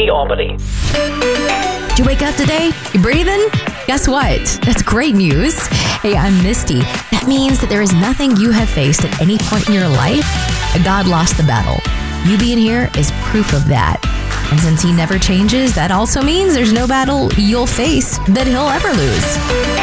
Albany. Did you wake up today? You breathing? Guess what? That's great news. Hey, I'm Misty. That means that there is nothing you have faced at any point in your life that God lost the battle. You being here is proof of that. And since he never changes, that also means there's no battle you'll face that he'll ever lose.